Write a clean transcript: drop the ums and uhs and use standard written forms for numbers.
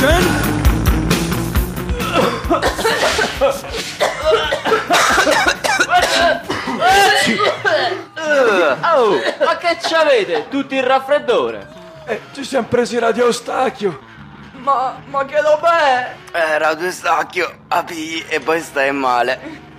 Action! Oh, ma che c'avete? Tutti il raffreddore? Ci siamo presi Radio Eustachio. Ma che lo è? Radio Eustachio, apri e poi stai male.